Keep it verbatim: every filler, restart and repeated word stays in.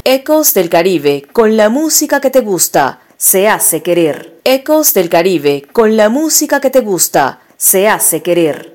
Ecos del Caribe, con la música que te gusta, se hace querer. Ecos del Caribe, con la música que te gusta, se hace querer.